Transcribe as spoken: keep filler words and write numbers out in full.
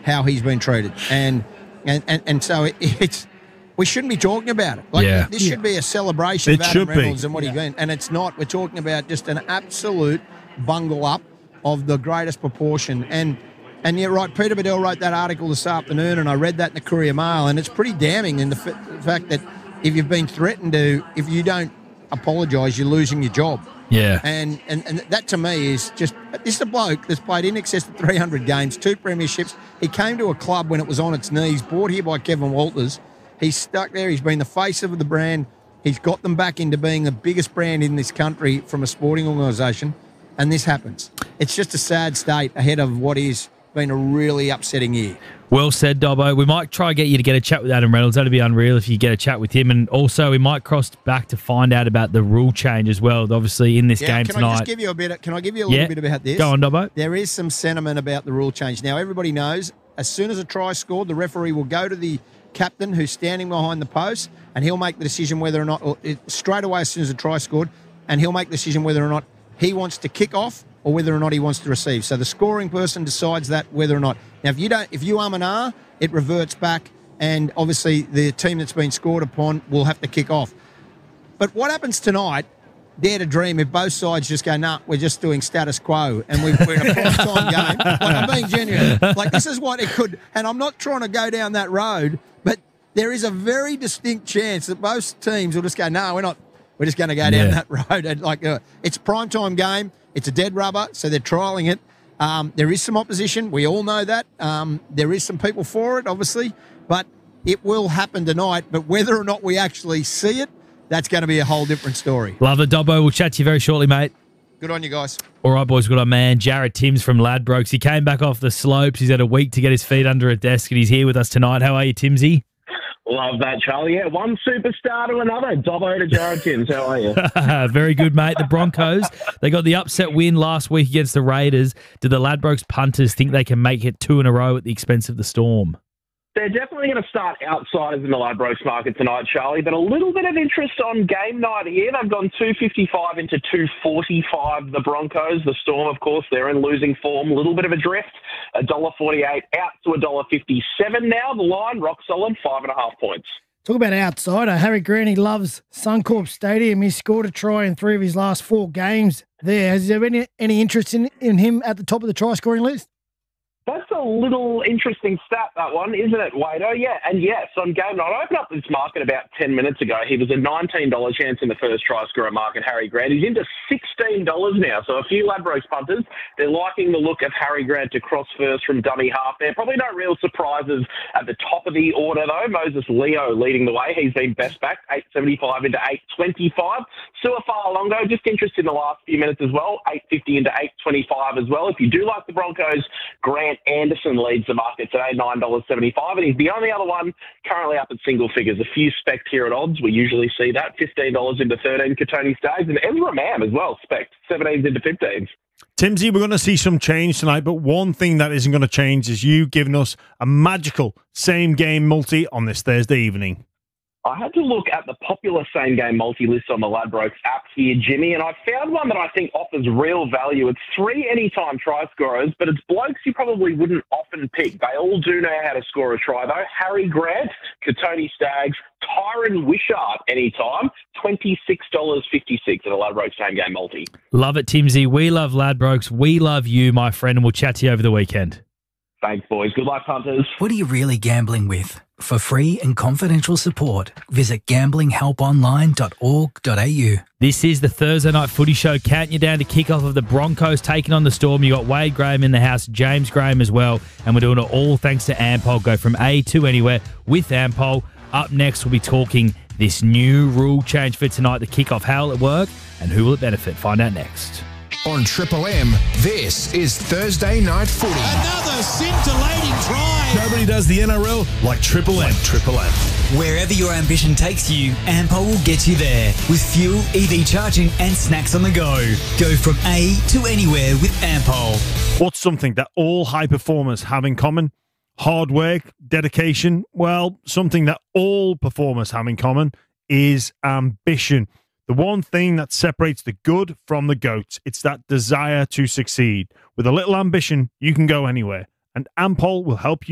how he's been treated. And and, and, and so it, it's we shouldn't be talking about it. Like Yeah. this should be a celebration It of Adam should be. Reynolds and what he's been. And it's not. We're talking about just an absolute bungle up of the greatest proportion. And and you're right, Peter Bedell wrote that article this afternoon, and I read that in the Courier Mail, and it's pretty damning in the, f- the fact that if you've been threatened to, if you don't apologise, you're losing your job. Yeah. And, and and that to me is just, this is a bloke that's played in excess of three hundred games, two premierships. He came to a club when it was on its knees, brought here by Kevin Walters. He's stuck there. He's been the face of the brand. He's got them back into being the biggest brand in this country from a sporting organisation. And this happens. It's just a sad state ahead of what is been a really upsetting year. Well said, Dobbo. We might try and get you to get a chat with Adam Reynolds. That'd be unreal if you get a chat with him. And also, we might cross back to find out about the rule change as well, obviously, in this Yeah, game can tonight. I just give you a bit? Of, can I give you a little Yeah. bit about this? Go on, Dobbo. There is some sentiment about the rule change. Now, everybody knows as soon as a try is scored, the referee will go to the captain who's standing behind the post, and he'll make the decision whether or not, or it, straight away as soon as a try is scored, and he'll make the decision whether or not he wants to kick off or whether or not he wants to receive. So the scoring person decides that whether or not. Now, if you don't, if you um and ah, it reverts back, and obviously the team that's been scored upon will have to kick off. But what happens tonight? Dare to dream if both sides just go, nah, we're just doing status quo and we've, we're in a prime time game. Like, I'm being genuine. Like, this is what it could, and I'm not trying to go down that road, but there is a very distinct chance that both teams will just go, no, we're not, we're just going to go down Yeah. that road. And like, uh, it's a prime time game. It's a dead rubber, so they're trialling it. Um, there is some opposition. We all know that. Um, there is some people for it, obviously, but it will happen tonight. But whether or not we actually see it, that's going to be a whole different story. Love it, Dobbo. We'll chat to you very shortly, mate. Good on you guys. All right, boys, we've got our man, Jared Timms from Ladbrokes. He came back off the slopes. He's had a week to get his feet under a desk, and he's here with us tonight. How are you, Timsy? Love that, Charlie. Yeah, one superstar to another. Dobbo to Jared Timms. How are you? Very good, mate. The Broncos, they got the upset win last week against the Raiders. Do the Ladbrokes punters think they can make it two in a row at the expense of the Storm? They're definitely going to start outsiders in the Ladbrokes market tonight, Charlie, but a little bit of interest on game night here. They've gone two fifty-five into two forty-five, the Broncos. The Storm, of course, they're in losing form. A little bit of a drift. one dollar forty-eight out to one dollar fifty-seven now. The line, rock solid, five and a half points. Talk about outsider. Harry Grant, he loves Suncorp Stadium. He scored a try in three of his last four games there. Has there been any, any interest in, in him at the top of the try-scoring list? That's a little interesting stat, that one, isn't it, Wado? Yeah, and yes, on game night, I opened up this market about ten minutes ago. He was a nineteen dollars chance in the first try scorer market, Harry Grant. He's into sixteen dollars now, so a few Ladbrokes punters, they're liking the look of Harry Grant to cross first from dummy half there. Probably no real surprises at the top of the order, though. Moses Leo leading the way. He's been best back, eight seventy-five into eight twenty-five. Suafa'alongo, just interested in the last few minutes as well, eight fifty into eight twenty-five as well. If you do like the Broncos, Grant Anderson leads the market today, nine dollars seventy-five, and he's the only other one currently up at single figures. A few specs here at odds. We usually see that, fifteen dollars into thirteen, Katoni Staggs, and Ezra Mam as well, spec, seventeens into fifteens. Timsy, we're going to see some change tonight, but one thing that isn't going to change is you giving us a magical same-game multi on this Thursday evening. I had to look at the popular same-game multi-list on the Ladbrokes app here, Jimmy, and I found one that I think offers real value. It's three anytime try scorers, but it's blokes you probably wouldn't often pick. They all do know how to score a try, though. Harry Grant, Katoni Staggs, Tyron Wishart anytime, twenty-six dollars fifty-six at a Ladbrokes same-game multi. Love it, Timsy. We love Ladbrokes. We love you, my friend, and we'll chat to you over the weekend. Thanks, boys. Good luck, punters. What are you really gambling with? For free and confidential support, visit gambling help online dot org dot a u. This is the Thursday Night Footy Show, counting you down to kick-off of the Broncos taking on the Storm. You got Wade Graham in the house, James Graham as well, and we're doing it all thanks to Ampol. Go from A to anywhere with Ampol. Up next, we'll be talking this new rule change for tonight, the kick-off. How will it work and who will it benefit? Find out next. On Triple M, this is Thursday Night Footy. Another scintillating try. Nobody does the N R L like Triple M. Triple M. Wherever your ambition takes you, Ampol will get you there with fuel, E V charging and snacks on the go. Go from A to anywhere with Ampol. What's something that all high performers have in common? Hard work, dedication. Well, something that all performers have in common is ambition. The one thing that separates the good from the goats, it's that desire to succeed. With a little ambition, you can go anywhere, and Ampol will help you.